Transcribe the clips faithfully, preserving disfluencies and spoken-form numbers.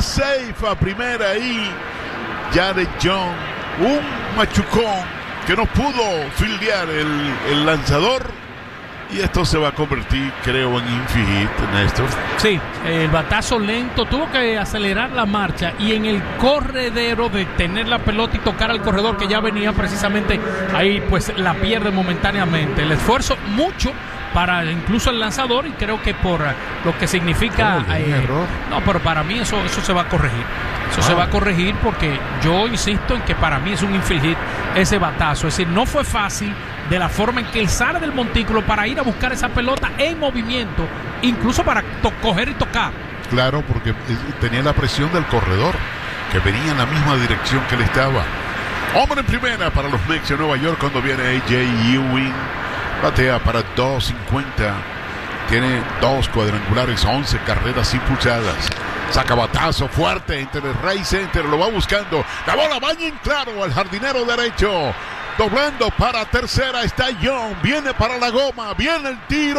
safe a primera y Jared Young, un machucón que no pudo fildear el, el lanzador. Y esto se va a convertir, creo, en infinite, Néstor. Sí, el batazo lento, tuvo que acelerar la marcha y en el corredero de tener la pelota y tocar al corredor que ya venía precisamente ahí, pues la pierde momentáneamente. El esfuerzo mucho para incluso el lanzador y creo que por lo que significa... Oh, eh, error. No, pero para mí eso, eso se va a corregir. Eso ah. se va a corregir porque yo insisto en que para mí es un infield hit ese batazo. Es decir, no fue fácil de la forma en que él sale del montículo para ir a buscar esa pelota en movimiento, incluso para to- coger y tocar. Claro, porque tenía la presión del corredor, que venía en la misma dirección que él estaba. Hombre en primera para los Mets de Nueva York cuando viene A J Ewing. Batea para dos cincuenta. Tiene dos cuadrangulares, once carreras impulsadas. Saca batazo fuerte entre el Ray Center, lo va buscando. La bola va en claro al jardinero derecho. Doblando para tercera está Young. Viene para la goma. Viene el tiro.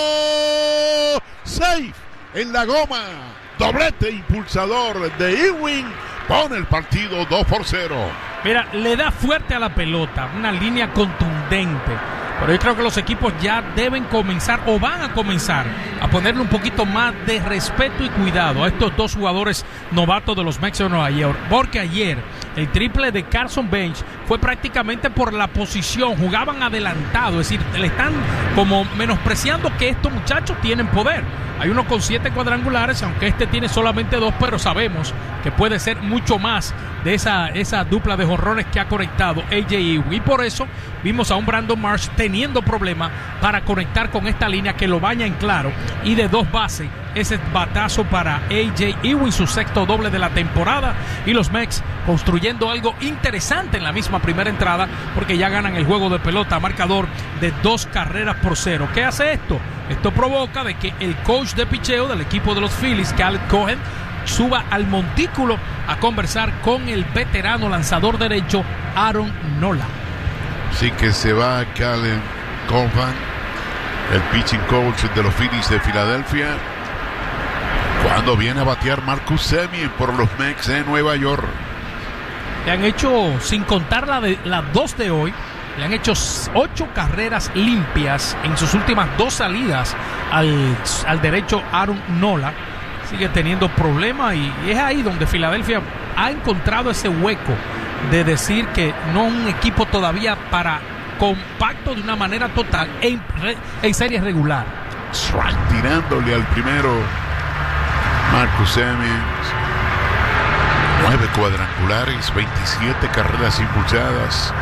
Safe en la goma. Doblete impulsador de Ewing. Pone el partido dos por cero. Mira, le da fuerte a la pelota. Una línea contundente. Pero yo creo que los equipos ya deben comenzar o van a comenzar a ponerle un poquito más de respeto y cuidado a estos dos jugadores novatos de los Mets de Nueva York. Porque ayer el triple de Carson Bench fue prácticamente por la posición. Jugaban adelantado, es decir, le están como menospreciando que estos muchachos tienen poder. Hay uno con siete cuadrangulares, aunque este tiene solamente dos, pero sabemos que puede ser mucho más de esa, esa dupla de jonrones que ha conectado A J Ewing. Y por eso vimos a un Brandon Marsh teniendo problemas para conectar con esta línea que lo baña en claro. Y de dos bases, ese batazo para A J Ewing, su sexto doble de la temporada. Y los Mets construyendo algo interesante en la misma primera entrada, porque ya ganan el juego de pelota a marcador de dos carreras por cero. ¿Qué hace esto? Esto provoca de que el coach de picheo del equipo de los Phillies, Caleb Cohen, suba al montículo a conversar con el veterano lanzador derecho Aaron Nola. Sí que se va Caleb Cohen, el pitching coach de los Phillies de Filadelfia, cuando viene a batear Marcus Semien por los Mets de Nueva York. Le han hecho, sin contar la de las dos de hoy, le han hecho ocho carreras limpias en sus últimas dos salidas al, al derecho Aaron Nola. Sigue teniendo problemas y, y es ahí donde Filadelfia ha encontrado ese hueco de decir que no un equipo todavía para compacto de una manera total en, en serie regular. Strike tirándole al primero Marcus Semien. Nueve cuadrangulares, veintisiete carreras impulsadas.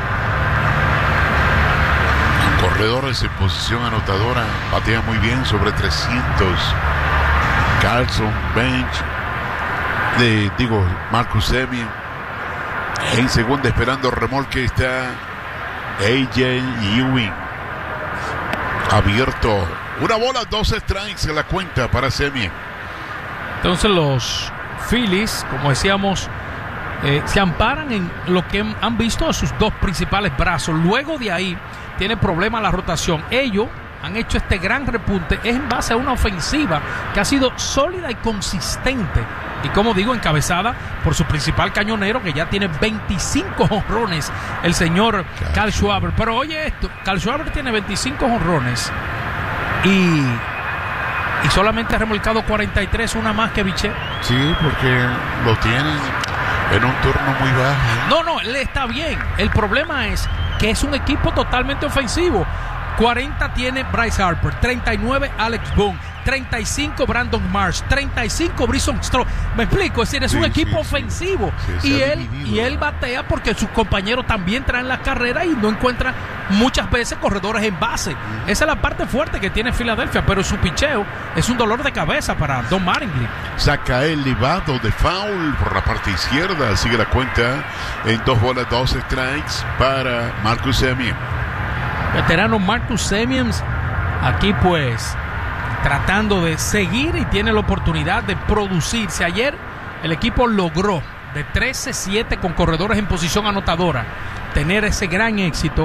Corredores en posición anotadora, batea muy bien sobre trescientos. Carson Bench, de, digo, Marcus Semien. En segunda esperando remolque está A J Ewing. Abierto. Una bola, dos strikes en la cuenta para Semien. Entonces los Phillies, como decíamos, eh, se amparan en lo que han visto a sus dos principales brazos. Luego de ahí tiene problema la rotación. Ellos han hecho este gran repunte es en base a una ofensiva que ha sido sólida y consistente. Y como digo, encabezada por su principal cañonero, que ya tiene veinticinco jonrones, el señor Kyle Schwarber. Pero oye esto, Kyle Schwarber tiene veinticinco jonrones y, y solamente ha remolcado cuarenta y tres, una más que Bichette. Sí, porque lo tienen en un turno muy bajo. No, no, él está bien. El problema es que es un equipo totalmente ofensivo. cuarenta tiene Bryce Harper, treinta y nueve Alex Boone, treinta y cinco Brandon Marsh, treinta y cinco Bryson Stroh. Me explico, es decir, es sí, un equipo sí, ofensivo. Sí. Y él dividido. y él batea porque sus compañeros también traen la carrera y no encuentran muchas veces corredores en base. Uh-huh. Esa es la parte fuerte que tiene Filadelfia, pero su picheo es un dolor de cabeza para Don Mattingly. Saca el libado de foul por la parte izquierda, sigue la cuenta en dos bolas, dos strikes para Marcus Semien. Veterano Marcus Semien aquí pues tratando de seguir y tiene la oportunidad de producirse. Ayer el equipo logró de trece siete con corredores en posición anotadora tener ese gran éxito.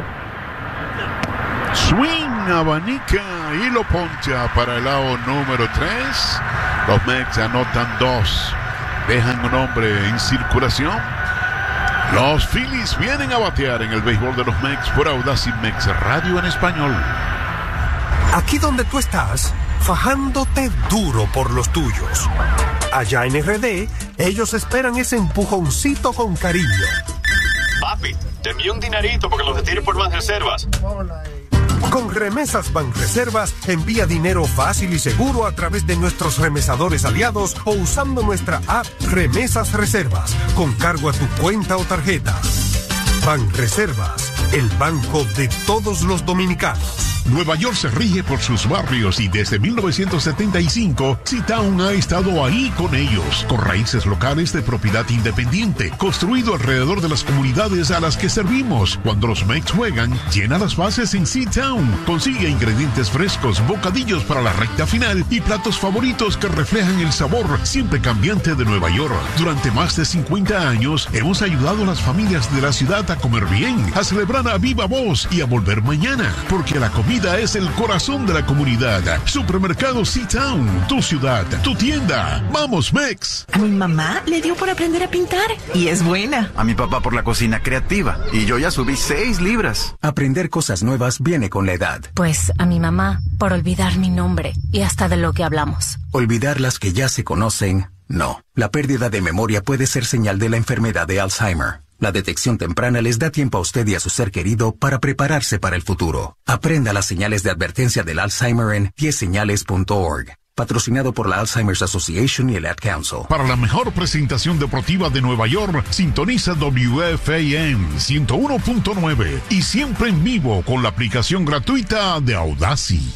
Swing, abanica y lo poncha para el lado número tres. Los Mets anotan dos dejan un hombre en circulación. Los Phillies vienen a batear en el béisbol de los Mex por Audacy Mex Radio en español. Aquí donde tú estás, fajándote duro por los tuyos. Allá en R D, ellos esperan ese empujoncito con cariño. Papi, te envío un dinerito porque los retire por Banreservas. Con Remesas Banreservas, envía dinero fácil y seguro a través de nuestros remesadores aliados o usando nuestra app Remesas Reservas, con cargo a tu cuenta o tarjeta. Banreservas, el banco de todos los dominicanos. Nueva York se rige por sus barrios y desde mil novecientos setenta y cinco, C-Town ha estado ahí con ellos, con raíces locales de propiedad independiente, construido alrededor de las comunidades a las que servimos. Cuando los Mex juegan, llena las bases en C-Town. Consigue ingredientes frescos, bocadillos para la recta final y platos favoritos que reflejan el sabor siempre cambiante de Nueva York. Durante más de cincuenta años, hemos ayudado a las familias de la ciudad a comer bien, a celebrar a viva voz y a volver mañana, porque la comida es el corazón de la comunidad. Supermercado C-Town, tu ciudad, tu tienda. ¡Vamos, Mex! A mi mamá le dio por aprender a pintar y es buena. A mi papá por la cocina creativa y yo ya subí seis libras. Aprender cosas nuevas viene con la edad. Pues a mi mamá por olvidar mi nombre y hasta de lo que hablamos. Olvidar las que ya se conocen, no. La pérdida de memoria puede ser señal de la enfermedad de Alzheimer. La detección temprana les da tiempo a usted y a su ser querido para prepararse para el futuro. Aprenda las señales de advertencia del Alzheimer en diez señales punto org. Patrocinado por la Alzheimer's Association y el Ad Council. Para la mejor presentación deportiva de Nueva York, sintoniza W F A M ciento uno punto nueve y siempre en vivo con la aplicación gratuita de Audacy.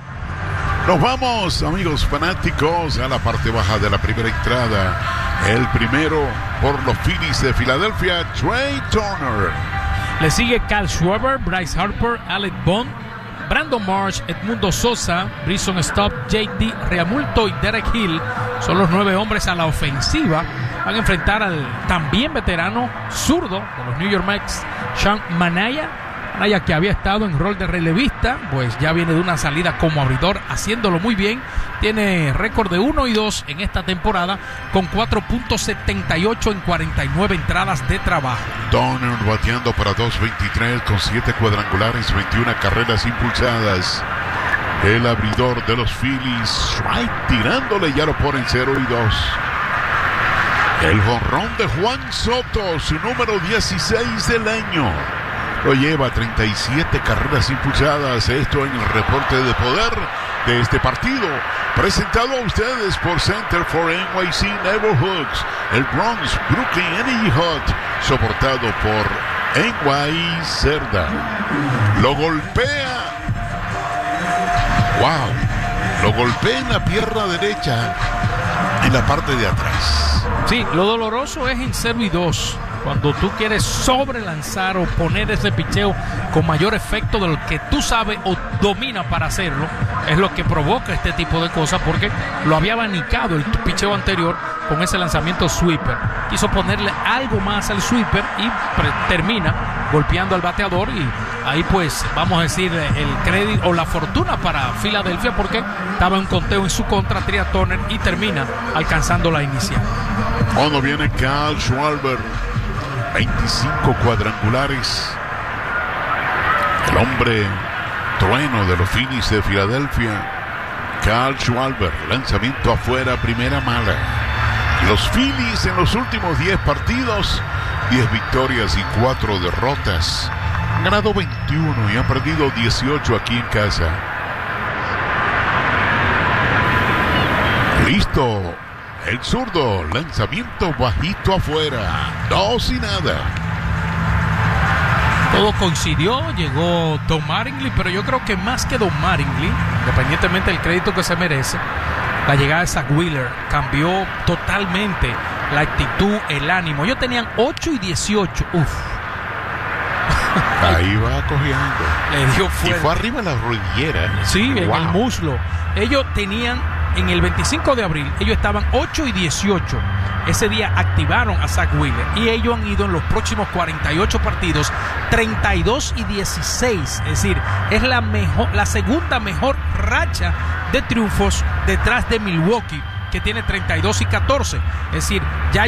Nos vamos, amigos fanáticos, a la parte baja de la primera entrada. El primero por los Phillies de Filadelfia, Trey Turner. Le sigue Kyle Schwarber, Bryce Harper, Alec Bond, Brandon Marsh, Edmundo Sosa, Bryson Stott, J D Realmuto y Derek Hill. Son los nueve hombres a la ofensiva. Van a enfrentar al también veterano zurdo de los New York Mets, Sean Manaya. Manaya, que había estado en rol de relevista, pues ya viene de una salida como abridor, haciéndolo muy bien. Tiene récord de uno y dos en esta temporada, con cuatro punto setenta y ocho en cuarenta y nueve entradas de trabajo. Turner bateando para dos veintitrés con siete cuadrangulares, veintiuna carreras impulsadas. El abridor de los Phillies, right, tirándole, ya lo ponen cero y dos. El jonrón de Juan Soto, su número dieciséis del año. Lo lleva a treinta y siete carreras impulsadas. Esto en el reporte de poder de este partido, presentado a ustedes por Center for N Y C Neighborhoods, el Bronx Brooklyn Energy Hut, soportado por N Y Cerda. Lo golpea. Wow. Lo golpea en la pierna derecha, en la parte de atrás. Sí, lo doloroso es en cero y dos. Cuando tú quieres sobrelanzar o poner ese picheo con mayor efecto de lo que tú sabes o dominas para hacerlo, es lo que provoca este tipo de cosas, porque lo había abanicado el picheo anterior con ese lanzamiento sweeper. Quiso ponerle algo más al sweeper y pre- termina golpeando al bateador, y ahí pues vamos a decir el crédito o la fortuna para Filadelfia, porque estaba en un conteo en su contra Trey Turner y termina alcanzando la inicial. Cuando viene Kyle Schwarber, veinticinco cuadrangulares. El hombre trueno de los Phillies de Filadelfia, Kyle Schwarber, lanzamiento afuera, primera mala. Los Phillies en los últimos diez partidos, diez victorias y cuatro derrotas. Han ganado veintiuno y han perdido dieciocho aquí en casa. Listo. El zurdo, lanzamiento bajito afuera, dos y nada. Todo coincidió, llegó Don Mattingly, pero yo creo que más que Don Mattingly, independientemente del crédito que se merece, la llegada de Zach Wheeler cambió totalmente la actitud, el ánimo. Ellos tenían ocho y dieciocho, uff. Ahí va cogiendo. Le dio fuerte. Y fue arriba de la rodillera. Sí, en wow. el muslo. Ellos tenían, en el veinticinco de abril, ellos estaban ocho y dieciocho. Ese día activaron a Zach Wheeler y ellos han ido en los próximos cuarenta y ocho partidos treinta y dos y dieciséis. Es decir, es la mejor, la segunda mejor racha de triunfos detrás de Milwaukee que tiene treinta y dos y catorce. Es decir, ya